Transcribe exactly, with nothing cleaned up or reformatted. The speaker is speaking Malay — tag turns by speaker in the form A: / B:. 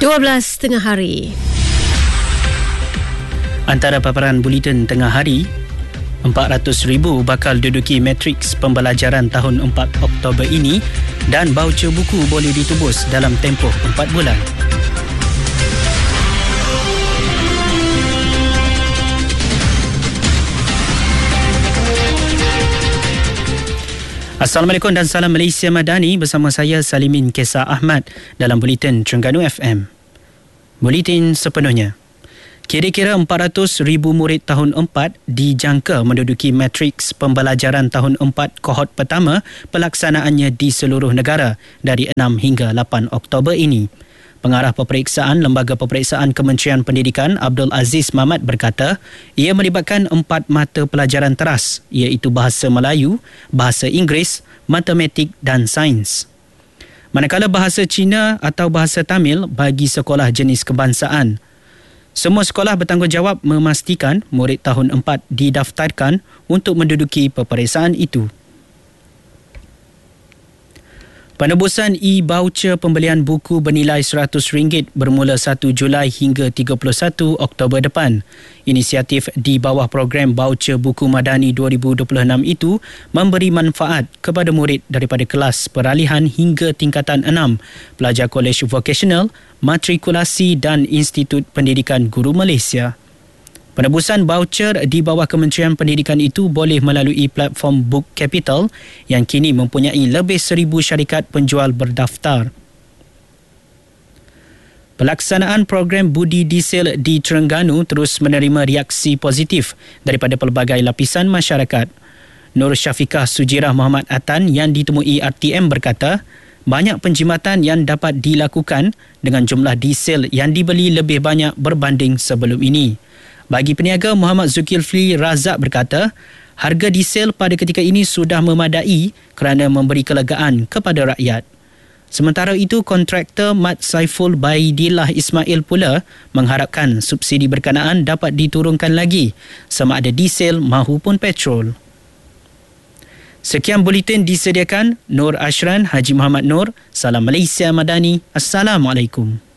A: dua belas tengah hari.
B: Antara paparan Bulletin Tengah Hari, empat ratus ribu bakal duduki matriks pembelajaran tahun empat Oktober ini dan baucer buku boleh ditebus dalam tempoh empat bulan. Assalamualaikum dan salam Malaysia Madani, bersama saya Salimin Kesar Ahmad dalam Bulletin Terengganu F M. Bulletin sepenuhnya. Kira-kira empat ratus ribu murid tahun empat dijangka menduduki matriks pembelajaran tahun empat kohort pertama pelaksanaannya di seluruh negara dari enam hingga lapan Oktober ini. Pengarah Peperiksaan Lembaga Peperiksaan Kementerian Pendidikan Abdul Aziz Mamat berkata, ia melibatkan empat mata pelajaran teras iaitu Bahasa Melayu, Bahasa Inggeris, Matematik dan Sains. Manakala Bahasa Cina atau Bahasa Tamil bagi sekolah jenis kebangsaan. Semua sekolah bertanggungjawab memastikan murid tahun empat didaftarkan untuk menduduki peperiksaan itu. Penebusan e-voucher pembelian buku bernilai seratus ringgit bermula satu Julai hingga tiga puluh satu Oktober depan. Inisiatif di bawah program Voucher Buku Madani dua ribu dua puluh enam itu memberi manfaat kepada murid daripada kelas peralihan hingga tingkatan enam, pelajar kolej vokasional, matrikulasi dan Institut Pendidikan Guru Malaysia. Penebusan voucher di bawah Kementerian Pendidikan itu boleh melalui platform Book Capital yang kini mempunyai lebih seribu syarikat penjual berdaftar. Pelaksanaan program budi diesel di Terengganu terus menerima reaksi positif daripada pelbagai lapisan masyarakat. Nur Syafiqah Sujirah Muhammad Atan yang ditemui R T M berkata, banyak penjimatan yang dapat dilakukan dengan jumlah diesel yang dibeli lebih banyak berbanding sebelum ini. Bagi peniaga, Muhammad Zulkifli Razak berkata, harga diesel pada ketika ini sudah memadai kerana memberi kelegaan kepada rakyat. Sementara itu, kontraktor Mat Saiful Baidillah Ismail pula mengharapkan subsidi berkenaan dapat diturunkan lagi sama ada diesel mahupun petrol. Sekian Bulletin disediakan Nur Ashran Haji Muhammad Nur. Salam Malaysia Madani. Assalamualaikum.